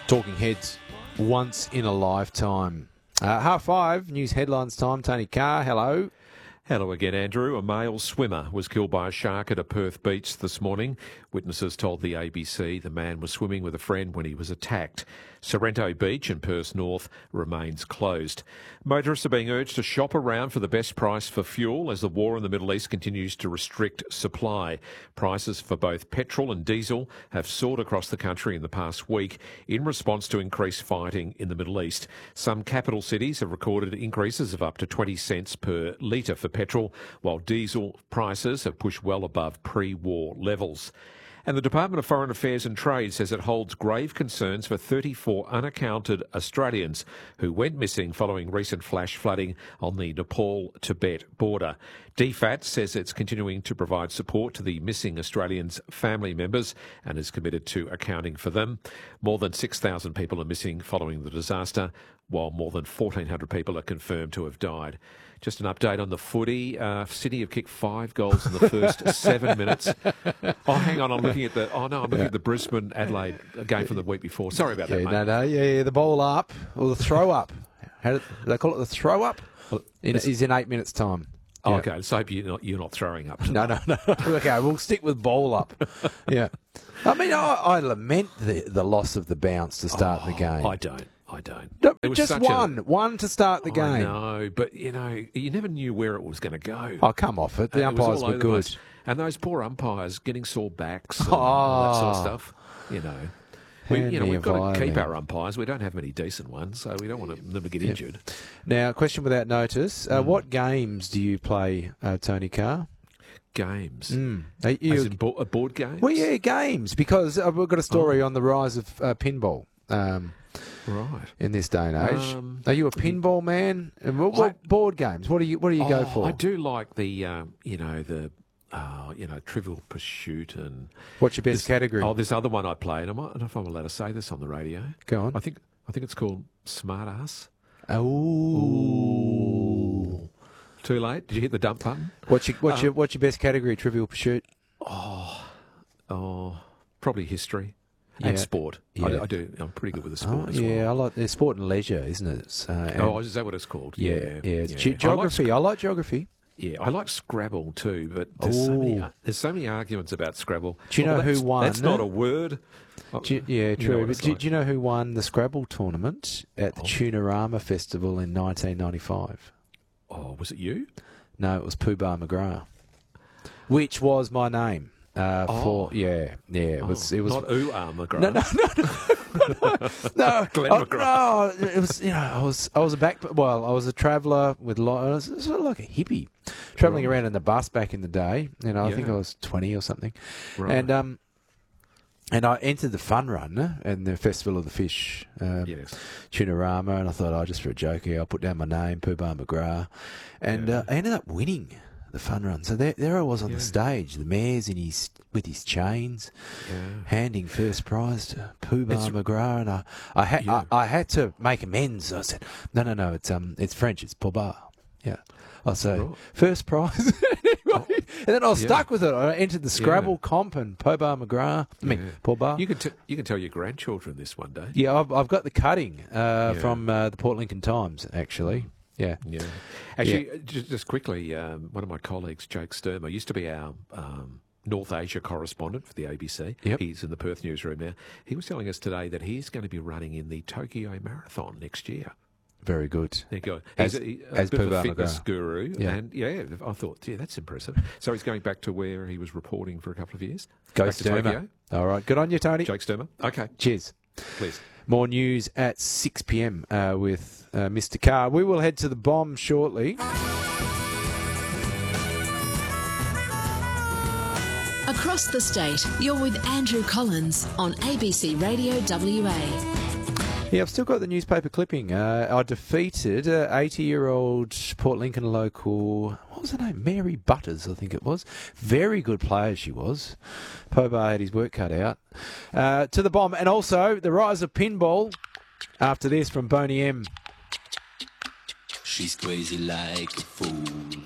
Talking Heads, once in a lifetime. 5:30, news headlines time. Tony Carr, hello. Hello again, Andrew. A male swimmer was killed by a shark at a Perth beach this morning. Witnesses told the ABC the man was swimming with a friend when he was attacked. Sorrento Beach in Perth North remains closed. Motorists are being urged to shop around for the best price for fuel as the war in the Middle East continues to restrict supply. Prices for both petrol and diesel have soared across the country in the past week in response to increased fighting in the Middle East. Some capital cities have recorded increases of up to 20 cents per litre for petrol, while diesel prices have pushed well above pre-war levels. And the Department of Foreign Affairs and Trade says it holds grave concerns for 34 unaccounted Australians who went missing following recent flash flooding on the Nepal-Tibet border. DFAT says it's continuing to provide support to the missing Australians' family members and is committed to accounting for them. More than 6,000 people are missing following the disaster, while more than 1,400 people are confirmed to have died. Just an update on the footy. Sydney have kicked 5 goals in the first 7 minutes. Oh, hang on, I'm looking at the Brisbane-Adelaide game from the week before. Sorry about that, mate. The bowl up, or the throw up. How do they call it, the throw up? Is in 8 minutes' time. Oh, okay, let's hope you're not throwing up. No. Okay, we'll stick with bowl up. Yeah. I mean, I lament the loss of the bounce to start the game. I don't. No, just one to start the game. No, but you never knew where it was going to go. Oh, come off it. The umpires were good. And those poor umpires getting sore backs and all that sort of stuff. We've got to keep our umpires. We don't have many decent ones, so we don't want them to get injured. Now, question without notice. What games do you play, Tony Carr? Games? As in a board game? Well, yeah, games, because we've got a story on the rise of pinball. Right. In this day and age, are you a pinball man? And what board games? What do you go for? I do like the Trivial Pursuit and. What's your best category? Oh, this other one I played. I don't know if I'm allowed to say this on the radio. Go on. I think it's called Smart Ass. Oh. Too late. Did you hit the dump button? What's your best category? Trivial Pursuit. Probably history. And sport. Yeah. I do. I'm pretty good with the sport as well. Yeah, I like the sport and leisure, isn't it? Is that what it's called? Yeah. Geography. I like geography. Yeah, I like Scrabble too, but there's so many arguments about Scrabble. Do you know who won? That's not a word. True. But do you know who won the Scrabble tournament at the Tunarama Festival in 1995? Oh, was it you? No, it was Pooh Bar McGrath, which was my name. It was not McGrath. No. Glenn McGrath. No, it was. I was a traveller with I was sort of like a hippie, travelling around in the bus back in the day. I think I was 20 or something, right. And I entered the fun run and the Festival of the Fish, Tunarama, and I thought, just for a joke here, I'll put down my name, Pooh Bar McGrath, and I ended up winning the fun run. So there I was on the stage, the mayor's with his chains, handing first prize to Pooh Bar McGrath, and I had to make amends. I said, no, it's French, it's Pooh Bar. Yeah. I say first prize. And then I was stuck with it. I entered the Scrabble comp and Pooh Bar McGrath. Pooh Bar. You can tell your grandchildren this one day. Yeah, I've got the cutting from the Port Lincoln Times, actually. Yeah. Actually, just quickly, one of my colleagues, Jake Sturmer, used to be our North Asia correspondent for the ABC. Yep. He's in the Perth newsroom now. He was telling us today that he's going to be running in the Tokyo Marathon next year. Very good. There you go. As He's a bit of a fitness guru. Yeah. And I thought, that's impressive. So he's going back to where he was reporting for a couple of years. Go back Sturmer. to Tokyo. All right. Good on you, Tony. Jake Sturmer. Okay. Cheers. Please. More news at 6 p.m. With Mr. Carr. We will head to the bomb shortly. Across the state, you're with Andrew Collins on ABC Radio WA. Yeah, I've still got the newspaper clipping. I defeated 80-year-old Port Lincoln local, what was her name? Mary Butters, I think it was. Very good player she was. Pooh Bar had his work cut out. To the bomb. And also, the rise of pinball after this from Boney M. She's crazy like a fool.